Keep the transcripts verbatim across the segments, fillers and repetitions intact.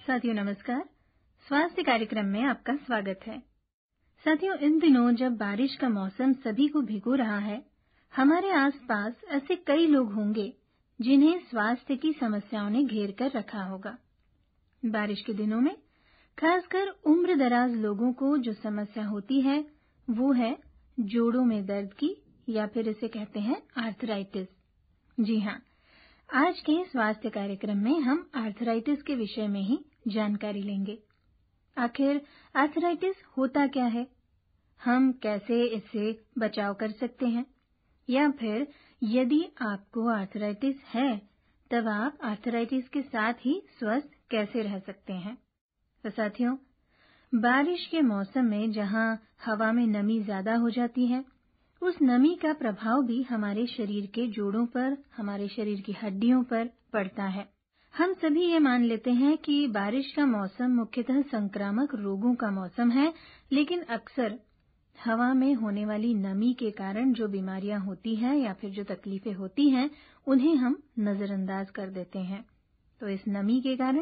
साथियों नमस्कार। स्वास्थ्य कार्यक्रम में आपका स्वागत है। साथियों, इन दिनों जब बारिश का मौसम सभी को भिगो रहा है, हमारे आसपास ऐसे कई लोग होंगे जिन्हें स्वास्थ्य की समस्याओं ने घेर कर रखा होगा। बारिश के दिनों में खासकर उम्र दराज लोगों को जो समस्या होती है वो है जोड़ों में दर्द की, या फिर इसे कहते हैं आर्थराइटिस। जी हाँ, आज के स्वास्थ्य कार्यक्रम में हम आर्थराइटिस के विषय में ही जानकारी लेंगे। आखिर आर्थराइटिस होता क्या है, हम कैसे इससे बचाव कर सकते हैं, या फिर यदि आपको आर्थराइटिस है तब आप आर्थराइटिस के साथ ही स्वस्थ कैसे रह सकते हैं। तो साथियों, बारिश के मौसम में जहां हवा में नमी ज्यादा हो जाती है, उस नमी का प्रभाव भी हमारे शरीर के जोड़ों पर, हमारे शरीर की हड्डियों पर पड़ता है। हम सभी ये मान लेते हैं कि बारिश का मौसम मुख्यतः संक्रामक रोगों का मौसम है, लेकिन अक्सर हवा में होने वाली नमी के कारण जो बीमारियां होती हैं या फिर जो तकलीफें होती हैं, उन्हें हम नजरअंदाज कर देते हैं। तो इस नमी के कारण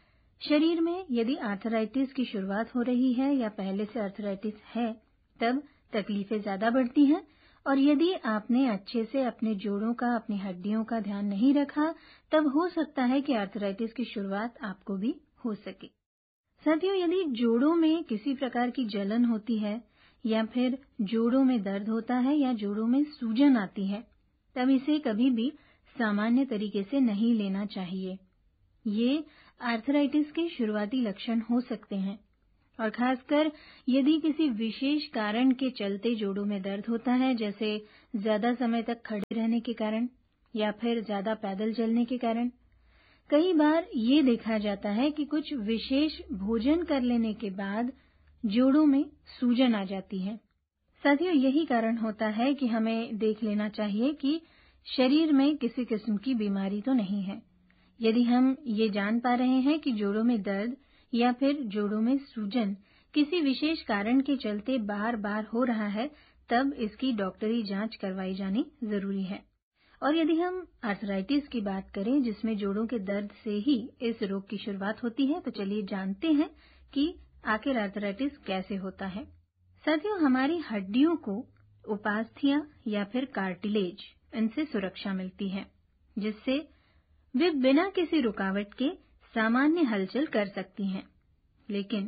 शरीर में यदि आर्थराइटिस की शुरुआत हो रही है या पहले से आर्थराइटिस है, तब तकलीफें ज्यादा बढ़ती हैं। और यदि आपने अच्छे से अपने जोड़ों का, अपनी हड्डियों का ध्यान नहीं रखा, तब हो सकता है कि आर्थराइटिस की शुरुआत आपको भी हो सके। साथियों, यदि जोड़ों में किसी प्रकार की जलन होती है या फिर जोड़ों में दर्द होता है या जोड़ों में सूजन आती है, तब इसे कभी भी सामान्य तरीके से नहीं लेना चाहिए। ये आर्थराइटिस के शुरुआती लक्षण हो सकते हैं, और खासकर यदि किसी विशेष कारण के चलते जोड़ों में दर्द होता है, जैसे ज्यादा समय तक खड़े रहने के कारण या फिर ज्यादा पैदल चलने के कारण। कई बार ये देखा जाता है कि कुछ विशेष भोजन कर लेने के बाद जोड़ों में सूजन आ जाती है। साथियों, यही कारण होता है कि हमें देख लेना चाहिए कि शरीर में किसी किस्म की बीमारी तो नहीं है। यदि हम ये जान पा रहे हैं कि जोड़ों में दर्द या फिर जोड़ों में सूजन किसी विशेष कारण के चलते बार बार हो रहा है, तब इसकी डॉक्टरी जांच करवाई जानी जरूरी है। और यदि हम आर्थराइटिस की बात करें, जिसमें जोड़ों के दर्द से ही इस रोग की शुरुआत होती है, तो चलिए जानते हैं कि आखिर आर्थराइटिस कैसे होता है। साथियों, हमारी हड्डियों को उपास्थि या फिर कार्टिलेज, इनसे सुरक्षा मिलती है, जिससे वे बिना किसी रुकावट के सामान्य हलचल कर सकती हैं। लेकिन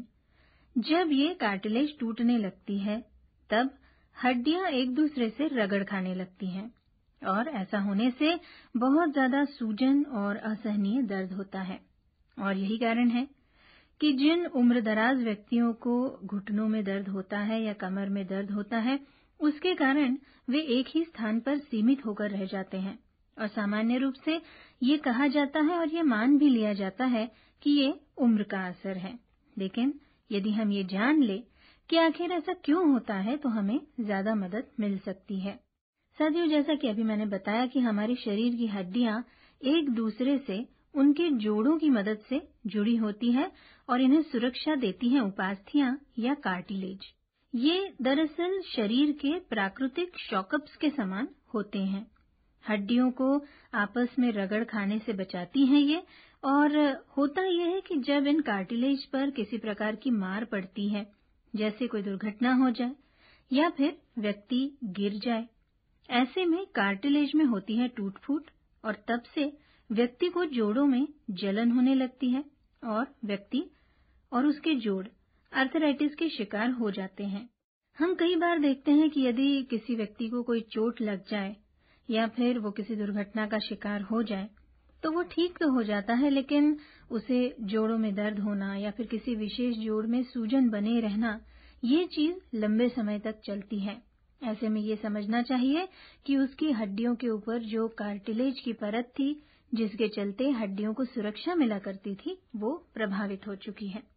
जब ये कार्टिलेज टूटने लगती है, तब हड्डियां एक दूसरे से रगड़ खाने लगती हैं, और ऐसा होने से बहुत ज्यादा सूजन और असहनीय दर्द होता है। और यही कारण है कि जिन उम्रदराज व्यक्तियों को घुटनों में दर्द होता है या कमर में दर्द होता है, उसके कारण वे एक ही स्थान पर सीमित होकर रह जाते हैं, और सामान्य रूप से ये कहा जाता है और ये मान भी लिया जाता है कि ये उम्र का असर है। लेकिन यदि हम ये जान ले कि आखिर ऐसा क्यों होता है, तो हमें ज्यादा मदद मिल सकती है। साथियों, जैसा कि अभी मैंने बताया कि हमारे शरीर की हड्डियां एक दूसरे से उनके जोड़ों की मदद से जुड़ी होती है और इन्हें सुरक्षा देती हैं उपास्थियां या कार्टिलेज। ये दरअसल शरीर के प्राकृतिक शॉकअप्स के समान होते हैं। हड्डियों को आपस में रगड़ खाने से बचाती हैं ये। और होता यह है कि जब इन कार्टिलेज पर किसी प्रकार की मार पड़ती है, जैसे कोई दुर्घटना हो जाए या फिर व्यक्ति गिर जाए, ऐसे में कार्टिलेज में होती है टूट फूट, और तब से व्यक्ति को जोड़ों में जलन होने लगती है और व्यक्ति और उसके जोड़ आर्थराइटिस के शिकार हो जाते हैं। हम कई बार देखते हैं कि यदि किसी व्यक्ति को कोई चोट लग जाए या फिर वो किसी दुर्घटना का शिकार हो जाए, तो वो ठीक तो हो जाता है, लेकिन उसे जोड़ों में दर्द होना या फिर किसी विशेष जोड़ में सूजन बने रहना, ये चीज लंबे समय तक चलती है। ऐसे में ये समझना चाहिए कि उसकी हड्डियों के ऊपर जो कार्टिलेज की परत थी, जिसके चलते हड्डियों को सुरक्षा मिला करती थी, वो प्रभावित हो चुकी है।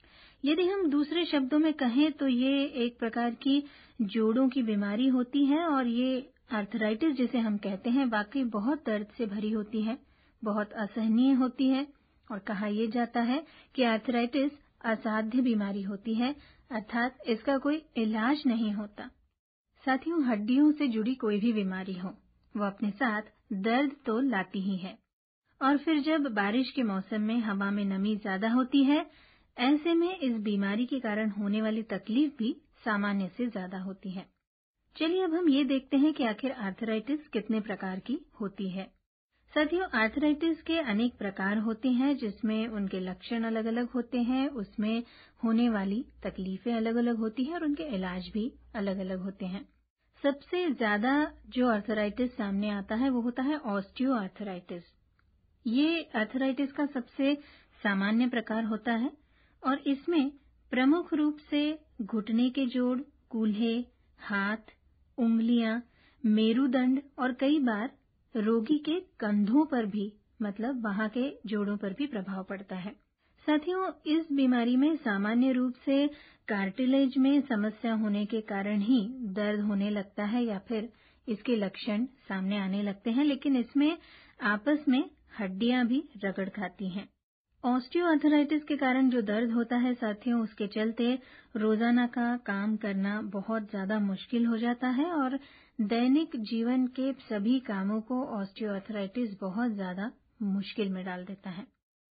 यदि हम दूसरे शब्दों में कहें तो ये एक प्रकार की जोड़ों की बीमारी होती है, और ये आर्थराइटिस जिसे हम कहते हैं, वाकई बहुत दर्द से भरी होती है, बहुत असहनीय होती है, और कहा यह जाता है कि आर्थराइटिस असाध्य बीमारी होती है, अर्थात इसका कोई इलाज नहीं होता। साथियों, हड्डियों से जुड़ी कोई भी बीमारी हो, वो अपने साथ दर्द तो लाती ही है, और फिर जब बारिश के मौसम में हवा में नमी ज्यादा होती है, ऐसे में इस बीमारी के कारण होने वाली तकलीफ भी सामान्य से ज्यादा होती है। चलिए अब हम ये देखते हैं कि आखिर आर्थराइटिस कितने प्रकार की होती है। साथियों, आर्थराइटिस के अनेक प्रकार होते हैं जिसमें उनके लक्षण अलग-अलग होते हैं, उसमें होने वाली तकलीफें अलग-अलग होती हैं और उनके इलाज भी अलग-अलग होते हैं। सबसे ज्यादा जो आर्थराइटिस सामने आता है वो होता है ऑस्टियोआर्थराइटिस। ये आर्थराइटिस का सबसे सामान्य प्रकार होता है और इसमें प्रमुख रूप से घुटने के जोड़, कूल्हे, हाथ, उंगलियां, मेरुदंड और कई बार रोगी के कंधों पर भी, मतलब वहां के जोड़ों पर भी प्रभाव पड़ता है। साथियों, इस बीमारी में सामान्य रूप से कार्टिलेज में समस्या होने के कारण ही दर्द होने लगता है या फिर इसके लक्षण सामने आने लगते हैं, लेकिन इसमें आपस में हड्डियां भी रगड़ खाती हैं। ऑस्टियोआर्थराइटिस के कारण जो दर्द होता है साथियों, उसके चलते रोजाना का काम करना बहुत ज्यादा मुश्किल हो जाता है और दैनिक जीवन के सभी कामों को ऑस्टियोआर्थराइटिस बहुत ज्यादा मुश्किल में डाल देता है।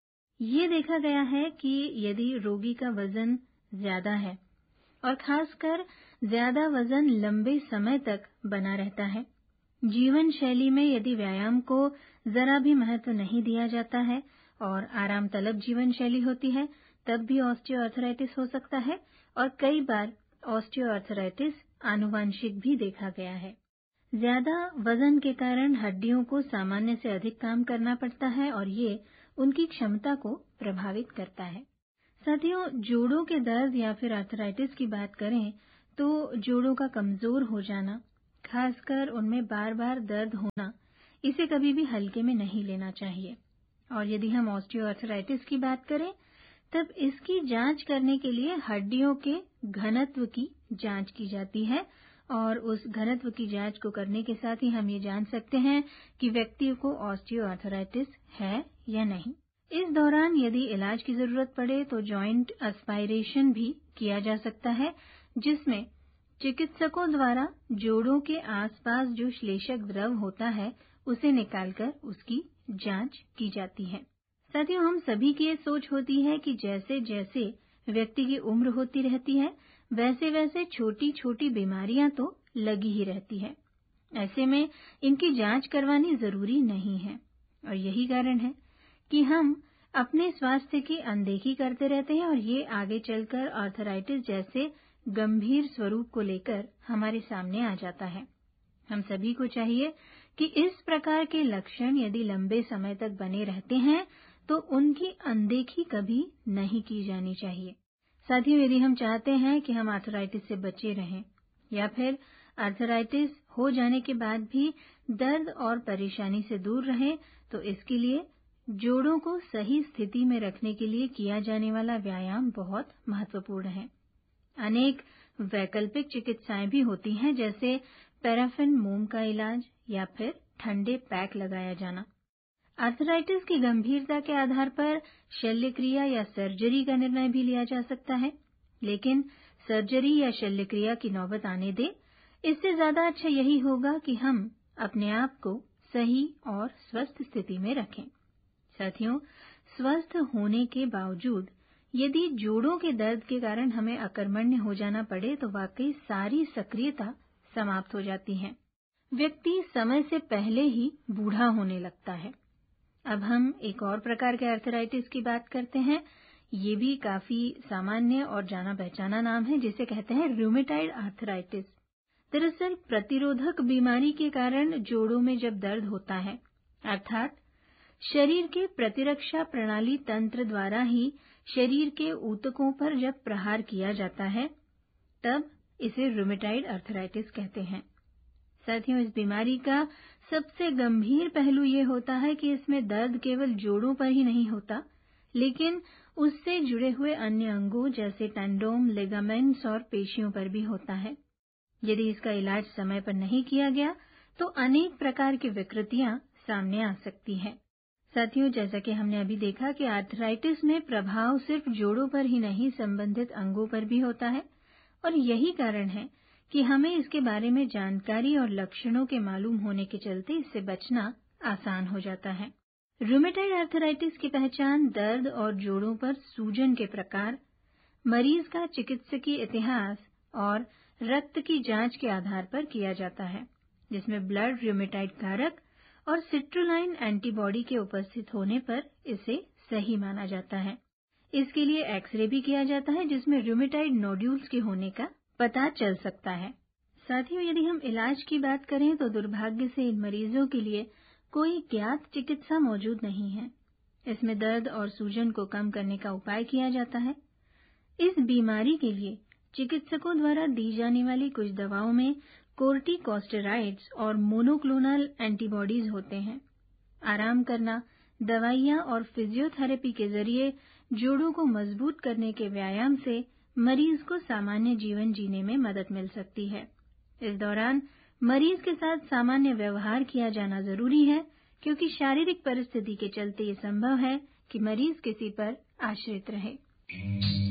ये देखा गया है कि यदि रोगी का वजन ज्यादा है और खासकर ज्यादा वजन लंबे समय तक बना रहता है, जीवन शैली में यदि व्यायाम को जरा भी महत्व नहीं दिया जाता है और आराम तलब जीवन शैली होती है, तब भी ऑस्टियोआर्थराइटिस हो सकता है और कई बार ऑस्टियोआर्थराइटिस आनुवांशिक भी देखा गया है। ज्यादा वजन के कारण हड्डियों को सामान्य से अधिक काम करना पड़ता है और ये उनकी क्षमता को प्रभावित करता है। साथियों, जोड़ों के दर्द या फिर आर्थराइटिस की बात करें तो जोड़ों का कमजोर हो जाना, खासकर उनमें बार बार दर्द होना, इसे कभी भी हल्के में नहीं लेना चाहिए। और यदि हम ऑस्टियोआर्थराइटिस की बात करें तब इसकी जांच करने के लिए हड्डियों के घनत्व की जांच की जाती है और उस घनत्व की जांच को करने के साथ ही हम ये जान सकते हैं कि व्यक्ति को ऑस्टियोआर्थराइटिस है या नहीं। इस दौरान यदि इलाज की जरूरत पड़े तो जॉइंट एस्पायरेशन भी किया जा सकता है, जिसमें चिकित्सकों द्वारा जोड़ों के आसपास जो श्लेषक द्रव होता है उसे निकालकर उसकी जांच की जाती है। साथियों, हम सभी की ये सोच होती है कि जैसे जैसे व्यक्ति की उम्र होती रहती है वैसे वैसे छोटी छोटी बीमारियां तो लगी ही रहती है। ऐसे में इनकी जांच करवानी जरूरी नहीं है और यही कारण है कि हम अपने स्वास्थ्य की अनदेखी करते रहते हैं और ये आगे चलकर आर्थराइटिस जैसे गंभीर स्वरूप को लेकर हमारे सामने आ जाता है। हम सभी को चाहिए कि इस प्रकार के लक्षण यदि लंबे समय तक बने रहते हैं तो उनकी अनदेखी कभी नहीं की जानी चाहिए। साथियों, यदि हम चाहते हैं कि हम आर्थराइटिस से बचे रहें या फिर आर्थराइटिस हो जाने के बाद भी दर्द और परेशानी से दूर रहें, तो इसके लिए जोड़ों को सही स्थिति में रखने के लिए किया जाने वाला व्यायाम बहुत महत्वपूर्ण है। अनेक वैकल्पिक चिकित्साएं भी होती हैं, जैसे पैराफिन मोम का इलाज या फिर ठंडे पैक लगाया जाना। आर्थराइटिस की गंभीरता के आधार पर शल्यक्रिया या सर्जरी का निर्णय भी लिया जा सकता है, लेकिन सर्जरी या शल्यक्रिया की नौबत आने दे, इससे ज्यादा अच्छा यही होगा कि हम अपने आप को सही और स्वस्थ स्थिति में रखें। साथियों, स्वस्थ होने के बावजूद यदि जोड़ों के दर्द के कारण हमें अकर्मण्य हो जाना पड़े तो वाकई सारी सक्रियता समाप्त हो जाती है। व्यक्ति समय से पहले ही बूढ़ा होने लगता है। अब हम एक और प्रकार के आर्थराइटिस की बात करते हैं। ये भी काफी सामान्य और जाना पहचाना नाम है, जिसे कहते हैं रूमेटाइड आर्थराइटिस। दरअसल प्रतिरोधक बीमारी के कारण जोड़ों में जब दर्द होता है, अर्थात शरीर के प्रतिरक्षा प्रणाली तंत्र द्वारा ही शरीर के ऊतकों पर जब प्रहार किया जाता है, तब इसे रूमेटाइड आर्थराइटिस कहते हैं। साथियों, इस बीमारी का सबसे गंभीर पहलू ये होता है कि इसमें दर्द केवल जोड़ों पर ही नहीं होता, लेकिन उससे जुड़े हुए अन्य अंगों जैसे टेंडोन, लिगामेंट्स और पेशियों पर भी होता है। यदि इसका इलाज समय पर नहीं किया गया तो अनेक प्रकार की विकृतियां सामने आ सकती हैं। साथियों, जैसा कि हमने अभी देखा कि आर्थराइटिस में प्रभाव सिर्फ जोड़ों पर ही नहीं, संबंधित अंगों पर भी होता है और यही कारण है कि हमें इसके बारे में जानकारी और लक्षणों के मालूम होने के चलते इससे बचना आसान हो जाता है। रूमेटाइड आर्थराइटिस की पहचान दर्द और जोड़ों पर सूजन के प्रकार, मरीज का चिकित्सकीय इतिहास और रक्त की जांच के आधार पर किया जाता है, जिसमें ब्लड रूमेटाइड कारक और सिट्रुलाइन एंटीबॉडी के उपस्थित होने पर इसे सही माना जाता है। इसके लिए एक्सरे भी किया जाता है, जिसमें रूमेटाइड नोड्यूल्स के होने का पता चल सकता है। साथियों, यदि हम इलाज की बात करें तो दुर्भाग्य से इन मरीजों के लिए कोई ज्ञात चिकित्सा मौजूद नहीं है। इसमें दर्द और सूजन को कम करने का उपाय किया जाता है। इस बीमारी के लिए चिकित्सकों द्वारा दी जाने वाली कुछ दवाओं में कोर्टिकोस्टेरॉइड्स और मोनोक्लोनल एंटीबॉडीज होते हैं। आराम करना, दवाइयां और फिजियोथेरेपी के जरिए जोड़ों को मजबूत करने के व्यायाम से मरीज को सामान्य जीवन जीने में मदद मिल सकती है। इस दौरान मरीज के साथ सामान्य व्यवहार किया जाना जरूरी है, क्योंकि शारीरिक परिस्थिति के चलते ये संभव है कि मरीज किसी पर आश्रित रहे।